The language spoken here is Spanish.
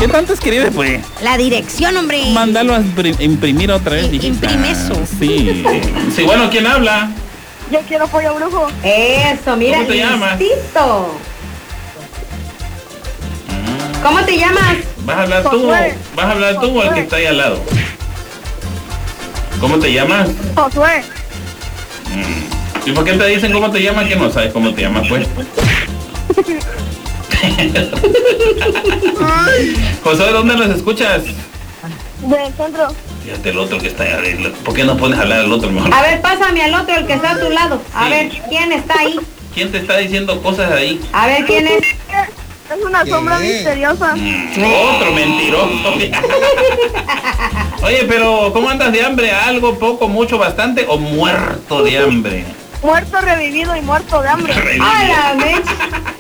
¿Qué tanto escribe, pues? La dirección, hombre. Mándalo a imprimir otra vez, hijita. Imprime eso. Sí. Sí, bueno, ¿quién habla? Yo quiero pollo brujo. Eso, mira. ¿Cómo te llamas? Listito. ¿Cómo te llamas? ¿Vas a hablar tú? Josué. ¿Vas a hablar tú o el que está ahí al lado? ¿Cómo te llamas? Josué. ¿Y por qué te dicen cómo te llamas que no sabes cómo te llamas, pues? José, ¿dónde nos escuchas? Del centro. Fíjate el otro que está ahí. ¿Por qué no pones a hablar al otro mejor? A ver, pásame al otro, el que está a tu lado. A Sí. ver, ¿quién está ahí? ¿Quién te está diciendo cosas ahí? A ver, ¿quién es? Es una sombra misteriosa. Otro mentiroso. Oye, pero ¿cómo andas de hambre? ¿Algo, poco, mucho, bastante o muerto de hambre? Muerto, revivido y muerto de hambre. ¡A la mecha!